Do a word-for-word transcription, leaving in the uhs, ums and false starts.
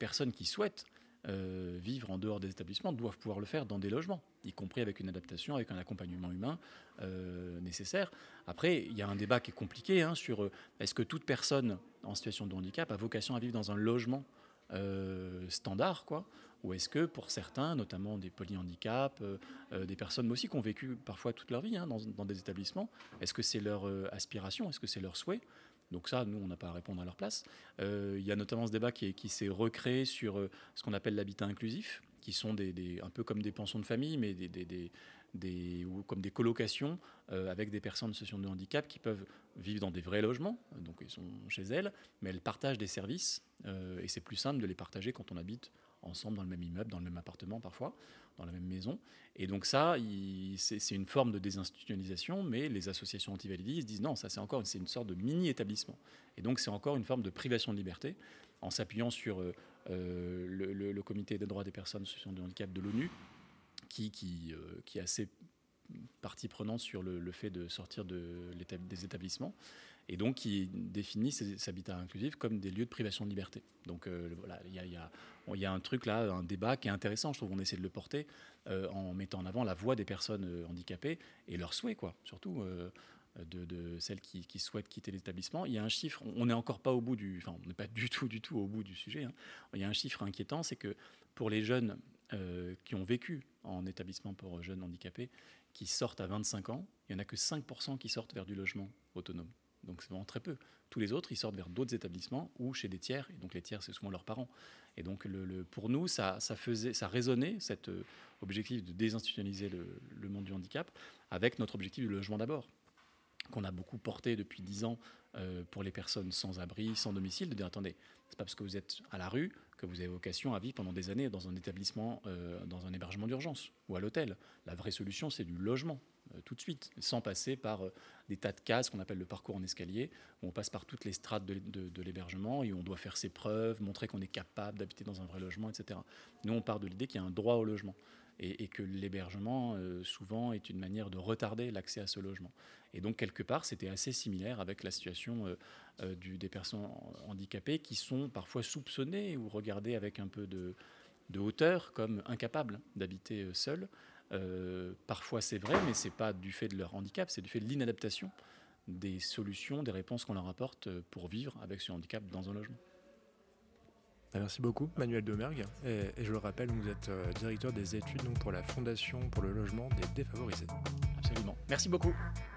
personnes qui souhaitent euh, vivre en dehors des établissements doivent pouvoir le faire dans des logements, y compris avec une adaptation, avec un accompagnement humain euh, nécessaire. Après, il y a un débat qui est compliqué hein, sur euh, est-ce que toute personne en situation de handicap a vocation à vivre dans un logement euh, standard, quoi, ou est-ce que pour certains, notamment des polyhandicaps, euh, euh, des personnes aussi qui ont vécu parfois toute leur vie hein, dans, dans des établissements, est-ce que c'est leur euh, aspiration, est-ce que c'est leur souhait? Donc ça, nous, on n'a pas à répondre à leur place. Euh, il y a notamment ce débat qui, est, qui s'est recréé sur euh, ce qu'on appelle l'habitat inclusif, qui sont des, des, un peu comme des pensions de famille, mais des, des, des, des ou comme des colocations euh, avec des personnes en situation de handicap qui peuvent vivre dans des vrais logements, donc ils sont chez elles, mais elles partagent des services, euh, et c'est plus simple de les partager quand on habite ensemble dans le même immeuble, dans le même appartement parfois, dans la même maison. Et donc ça, il, c'est, c'est une forme de désinstitutionnalisation, mais les associations anti-validistes disent non, ça c'est encore c'est une sorte de mini-établissement. Et donc c'est encore une forme de privation de liberté, en s'appuyant sur euh, le, le, le Comité des droits des personnes en situation de handicap de l'ONU, qui, qui, euh, qui est assez partie prenante sur le, le fait de sortir de des établissements, et donc qui définit ces, ces habitats inclusifs comme des lieux de privation de liberté. Donc euh, voilà, il y a, y, a, y a un truc là, un débat qui est intéressant, je trouve qu'on essaie de le porter euh, en mettant en avant la voix des personnes euh, handicapées et leurs souhaits, quoi, surtout euh, de, de celles qui, qui souhaitent quitter l'établissement. Il y a un chiffre, on n'est encore pas au bout du, enfin on n'est pas du tout, du tout au bout du sujet, hein. Il y a un chiffre inquiétant, c'est que pour les jeunes euh, qui ont vécu en établissement pour jeunes handicapés, qui sortent à vingt-cinq ans, il n'y en a que cinq pour cent qui sortent vers du logement autonome. Donc c'est vraiment très peu. Tous les autres, ils sortent vers d'autres établissements ou chez des tiers. Et donc les tiers, c'est souvent leurs parents. Et donc le, le, pour nous, ça, ça, faisait, ça résonnait, cet euh, objectif de désinstitutionnaliser le, le monde du handicap, avec notre objectif du logement d'abord, qu'on a beaucoup porté depuis dix ans euh, pour les personnes sans abri, sans domicile, de dire attendez, c'est pas parce que vous êtes à la rue que vous avez vocation à vivre pendant des années dans un établissement, euh, dans un hébergement d'urgence ou à l'hôtel. La vraie solution, c'est du logement, euh, tout de suite, sans passer par euh, des tas de cases qu'on appelle le parcours en escalier, où on passe par toutes les strates de, de, de l'hébergement et où on doit faire ses preuves, montrer qu'on est capable d'habiter dans un vrai logement, et cetera. Nous, on part de l'idée qu'il y a un droit au logement et, et que l'hébergement, euh, souvent, est une manière de retarder l'accès à ce logement. Et donc, quelque part, c'était assez similaire avec la situation euh, euh, du, des personnes handicapées qui sont parfois soupçonnées ou regardées avec un peu de, de hauteur comme incapables d'habiter seules. Euh, parfois, c'est vrai, mais ce n'est pas du fait de leur handicap, c'est du fait de l'inadaptation des solutions, des réponses qu'on leur apporte pour vivre avec ce handicap dans un logement. Merci beaucoup, Manuel Domergue. Et, et je le rappelle, vous êtes euh, directeur des études donc, pour la Fondation pour le logement des défavorisés. Absolument. Merci beaucoup.